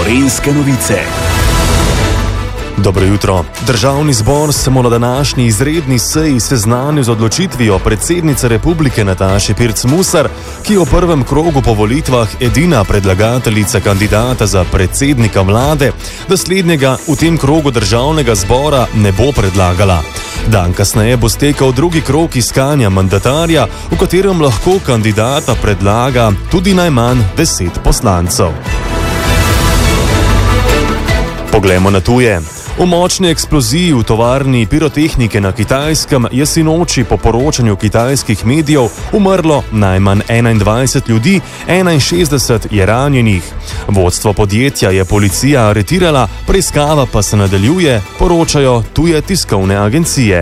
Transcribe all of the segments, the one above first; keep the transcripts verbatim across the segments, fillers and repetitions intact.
Gorenjske novice. Dobro jutro. Državni zbor se mu na današnji izredni seji seznanil z odločitvijo predsednice republike Nataše Pirc Musar, ki je v prvem krogu po volitvah edina predlagateljica kandidata za predsednika vlade, da slednjega v tem krogu državnega zbora ne bo predlagala. Dan kasneje bo stekel drugi krog iskanja mandatarja, v katerem lahko kandidata predlaga tudi najmanj deset poslancev. Poglejmo na tuje. V močni eksploziji v tovarni pirotehnike na Kitajskem je sinoči po poročanju kitajskih medijev umrlo najmanj enaindvajset ljudi, enainšestdeset je ranjenih. Vodstvo podjetja je policija aretirala, preiskava pa se nadaljuje, poročajo tuje tiskovne agencije.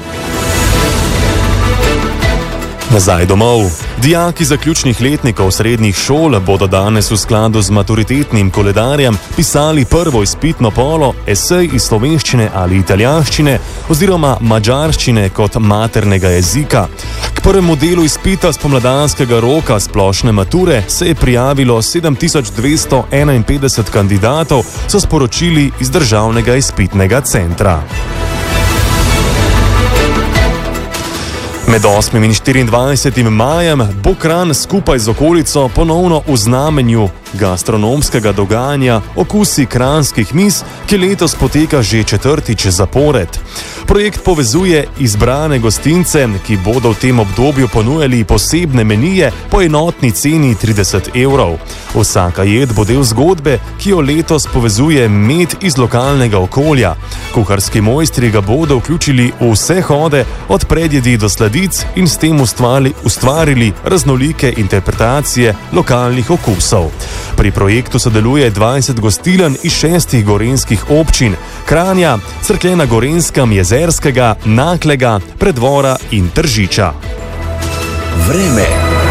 Nazaj domov. Dijaki zaključnih letnikov srednjih šol bodo danes v skladu z maturitetnim koledarjem pisali prvo izpitno polo, esej iz slovenščine ali italijanščine oziroma madžarščine kot maternega jezika. K prvemu delu izpita spomladanskega roka splošne mature se je prijavilo sedem tisoč dvesto enainpetdeset kandidatov, so sporočili iz Državnega izpitnega centra. Med osmim in štiriindvajsetim majem bo Kranj skupaj z okolico ponovno v znamenju gastronomskega dogajanja Okusi kranjskih miz, ki letos poteka že četrtič zapored. Projekt povezuje izbrane gostince, ki bodo v tem obdobju ponujali posebne menije po enotni ceni trideset evrov. Vsaka jed bo del zgodbe, ki jo letos povezuje med iz lokalnega okolja. Kuharski mojstri ga bodo vključili v vse hode, od predjedi do sladic, in s tem ustvarili, ustvarili raznolike interpretacije lokalnih okusov. Pri projektu sodeluje dvajset gostiln iz šestih gorenjskih občin: Kranja, Cerklje na Gorenjskem, Jezerskega, Naklega, Preddvora in Tržiča. Vreme.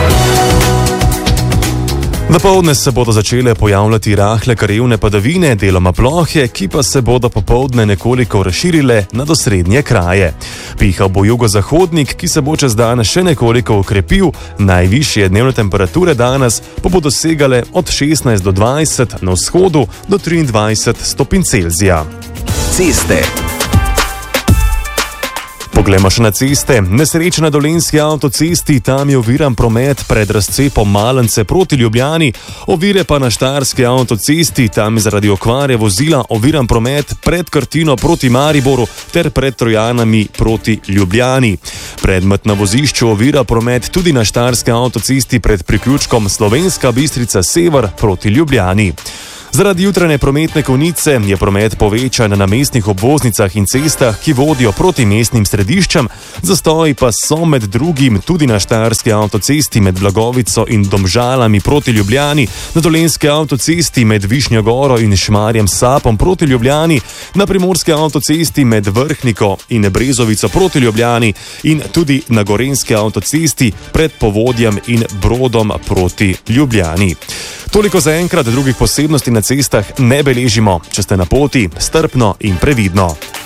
Dopoldne se bodo začele pojavljati rahle krajevne padavine, deloma plohe, ki pa se bodo popoldne nekoliko razširile nad osrednje kraje. Pihal bo jugozahodnik, ki se bo čez dan še nekoliko okrepil, najvišje dnevne temperature danes pa bodo dosegale od šestnajst do dvajset, na vzhodu do triindvajset stopinj Celzija. Ceste. Poglejmo še na ceste. Nesreče na Dolenjski avtocesti, tam je oviran promet pred razcepom Malence proti Ljubljani, ovire pa na Štajerski avtocesti, tam je zaradi okvare vozila oviran promet pred Krtino proti Mariboru ter pred Trojanami proti Ljubljani. Predmet na vozišču ovira promet tudi na Štajerski avtocesti pred priključkom Slovenska Bistrica Sever proti Ljubljani. Zaradi jutranje prometne konice je promet povečan na mestnih obvoznicah in cestah, ki vodijo proti mestnim središčem, zastoji pa so med drugim tudi na Štajerski avtocesti med Blagovico in Domžalami proti Ljubljani, na Dolenjski avtocesti med Višnjo Goro in Šmarjem Sapom proti Ljubljani, na Primorski avtocesti med Vrhniko in Brezovico proti Ljubljani in tudi na Gorenjski avtocesti pred Povodjem in Brodom proti Ljubljani. Toliko za enkrat, drugih posebnosti na cestah ne beležimo. Če ste na poti, strpno in previdno.